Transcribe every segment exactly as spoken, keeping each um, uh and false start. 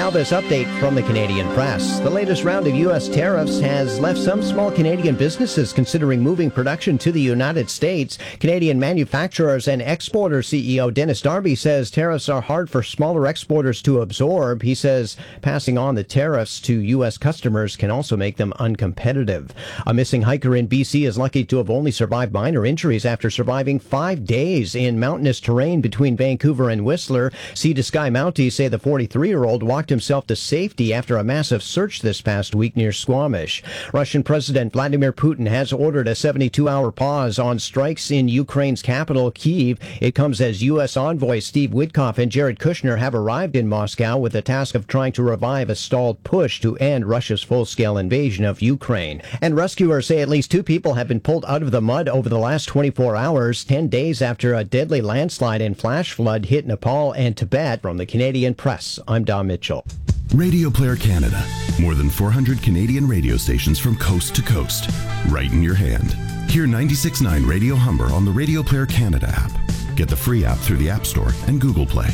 Now this update from the Canadian Press. The latest round of U S tariffs has left some small Canadian businesses considering moving production to the United States. Canadian Manufacturers and Exporters C E O Dennis Darby says tariffs are hard for smaller exporters to absorb. He says passing on the tariffs to U S customers can also make them uncompetitive. A missing hiker in B C is lucky to have only survived minor injuries after surviving five days in mountainous terrain between Vancouver and Whistler. Sea to Sky Mounties say the forty-three-year-old walked himself to safety after a massive search this past week near Squamish. Russian President Vladimir Putin has ordered a seventy-two hour pause on strikes in Ukraine's capital, Kyiv. It comes as U S envoys Steve Witkoff and Jared Kushner have arrived in Moscow with the task of trying to revive a stalled push to end Russia's full-scale invasion of Ukraine. And rescuers say at least two people have been pulled out of the mud over the last twenty-four hours, ten days after a deadly landslide and flash flood hit Nepal and Tibet. From the Canadian Press, I'm Don Mitchell. Radio Player Canada. More than four hundred Canadian radio stations from coast to coast. Right in your hand. Hear ninety-six point nine Radio Humber on the Radio Player Canada app. Get the free app through the App Store and Google Play.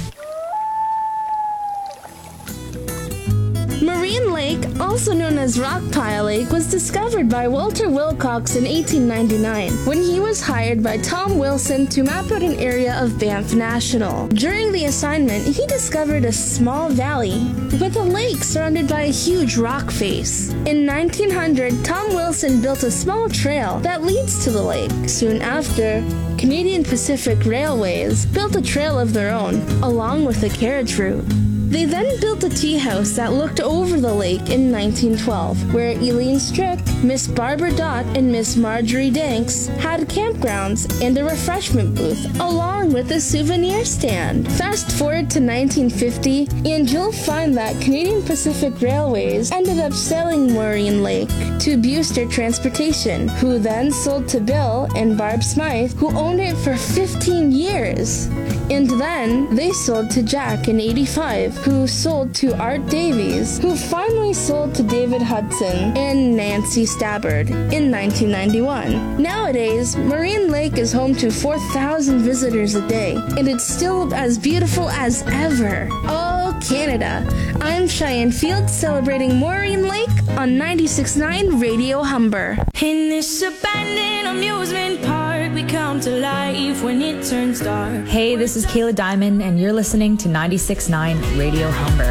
Marine Lake, also known as Rockpile Lake, was discovered by Walter Wilcox in eighteen ninety-nine when he was hired by Tom Wilson to map out an area of Banff National. During the assignment, he discovered a small valley with a lake surrounded by a huge rock face. In nineteen hundred, Tom Wilson built a small trail that leads to the lake. Soon after, Canadian Pacific Railways built a trail of their own, along with a carriage route. They then built a tea house that looked over the lake in nineteen twelve, where Eileen Strick, Miss Barbara Dott, and Miss Marjorie Danks had campgrounds and a refreshment booth, along with a souvenir stand. Fast forward to nineteen fifty, and you'll find that Canadian Pacific Railways ended up selling Maureen Lake to Buster Transportation, who then sold to Bill and Barb Smythe, who owned it for fifteen years. And then they sold to Jack in eighty-five, who sold to Art Davies, who finally sold to David Hudson and Nancy Stabbard in nineteen ninety-one. Nowadays, Marine Lake is home to four thousand visitors a day, and it's still as beautiful as ever. Oh, Canada. I'm Cheyenne Fields celebrating Maureen Lake on ninety-six point nine Radio Humber. In this abandoned amusement park, we come to life when it turns dark. Hey, this is Kayla Diamond, and you're listening to ninety-six point nine Radio Humber.